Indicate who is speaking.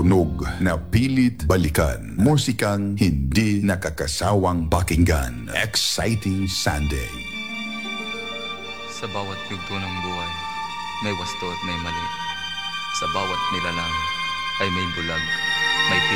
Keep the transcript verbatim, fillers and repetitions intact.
Speaker 1: tunog na pilit balikan. Musikang hindi nakakasawang pakinggan. Exciting Sunday.
Speaker 2: Sa bawat yugto ng buhay, may wasto at may mali. Sa bawat nilalang ay may bulag, may